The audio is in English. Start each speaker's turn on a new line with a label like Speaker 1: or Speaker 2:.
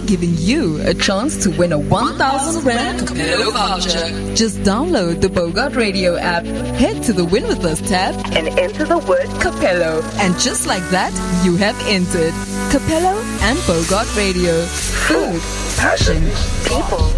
Speaker 1: giving you a chance to win a 1,000 Rand Capello voucher. Just download the Bogart Radio app, head to the Win With Us tab, and enter the word Capello. And just like that, you have entered. Capello and Bogart Radio. Food, passion, people.